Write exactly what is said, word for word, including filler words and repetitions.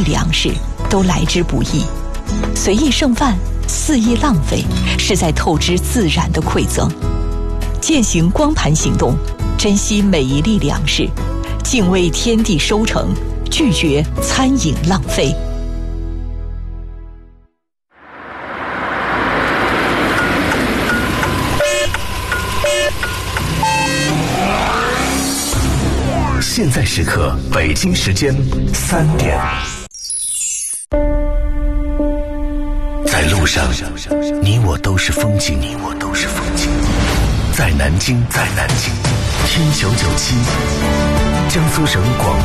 现在时刻，北京时间三点。在路上，你我都是风景，你我都是风景。在南京，在南京，听九九七，江苏省广。